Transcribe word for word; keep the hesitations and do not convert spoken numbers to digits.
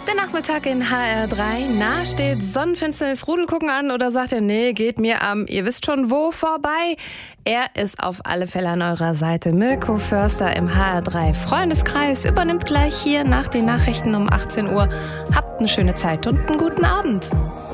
Der Nachmittag in H R drei. Na, steht Sonnenfinsternis, Rudel gucken an oder sagt er, nee, geht mir am, ihr wisst schon wo, vorbei? Er ist auf alle Fälle an eurer Seite. Mirko Förster im H R drei Freundeskreis übernimmt gleich hier nach den Nachrichten um achtzehn Uhr. Habt eine schöne Zeit und einen guten Abend.